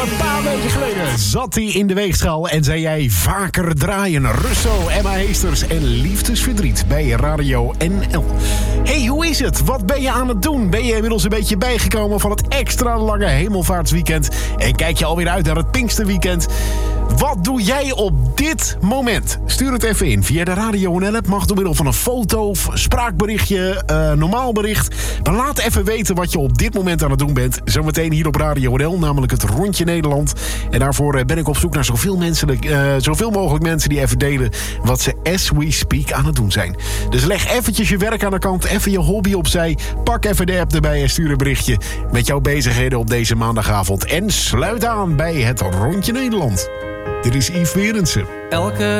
Een paar weken geleden zat hij in de weegschaal en zei jij vaker draaien. Russo, Emma Heesters en Liefdesverdriet bij Radio NL. Hey, hoe is het? Wat ben je aan het doen? Ben je inmiddels een beetje bijgekomen van het extra lange hemelvaartsweekend? En kijk je alweer uit naar het Pinksterweekend? Wat doe jij op dit moment? Stuur het even in via de Radio NL-app. Mag door middel van een foto of spraakberichtje, normaal bericht. Maar laat even weten wat je op dit moment aan het doen bent. Zometeen hier op Radio NL, namelijk het Rondje Nederland. En daarvoor ben ik op zoek naar zoveel mogelijk mensen die even delen wat ze as we speak aan het doen zijn. Dus leg eventjes je werk aan de kant, even je hobby opzij. Pak even de app erbij en stuur een berichtje met jouw bezigheden op deze maandagavond. En sluit aan bij het Rondje Nederland. Dit is Yves Berendsen. Elke